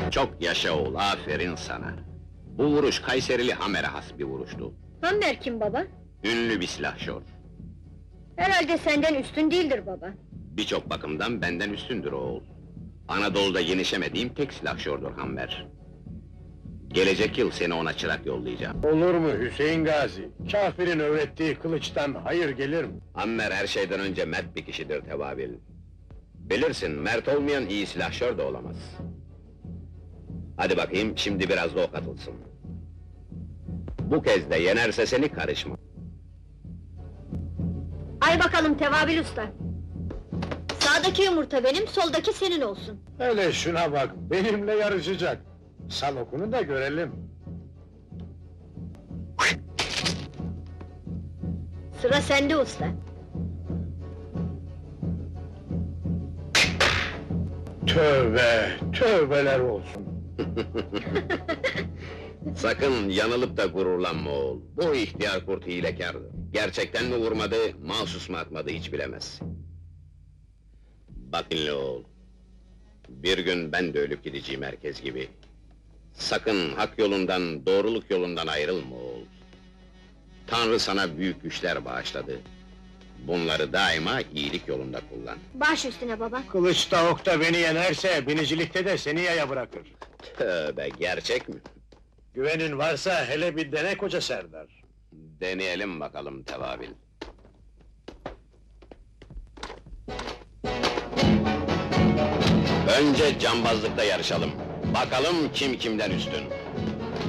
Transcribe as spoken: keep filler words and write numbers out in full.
Çok yaşa oğul, aferin sana. Bu vuruş Kayserili Hamer'e has bir vuruştu. Hammer kim baba? Ünlü bir silahşor. Herhalde senden üstün değildir baba. Birçok bakımdan benden üstündür oğul. Anadolu'da yenişemediğim tek silahşordur Hammer. Gelecek yıl seni ona çırak yollayacağım. Olur mu Hüseyin Gazi? Kafirin öğrettiği kılıçtan hayır gelir mi? Hammer her şeyden önce mert bir kişidir Tevabil. Bilirsin, mert olmayan iyi silahşor da olamaz. Hadi bakayım, şimdi biraz da o katılsın. Bu kez de yenerse seni karışma. Ay bakalım Tevabil usta! Sağdaki yumurta benim, soldaki senin olsun. Hele şuna bak, benimle yarışacak. Sal okunu da görelim. Sıra sende usta. Tövbe, tövbeler olsun. Sakın yanılıp da gururlanma oğul. Bu ihtiyar kurt hilekardır. Gerçekten mi vurmadı, mahsus mu atmadı hiç bilemez. Bak dinle oğul. Bir gün ben de ölüp gideceğim herkes gibi. Sakın hak yolundan, doğruluk yolundan ayrılma oğul. Tanrı sana büyük güçler bağışladı. Bunları daima iyilik yolunda kullan. Baş üstüne baba. Kılıçta okta beni yenerse, binicilikte de seni yaya bırakır. Tövbe, gerçek mi? Güvenin varsa hele bir dene koca Serdar. Deneyelim bakalım Tevabil. Önce cambazlıkta yarışalım. Bakalım kim kimden üstün.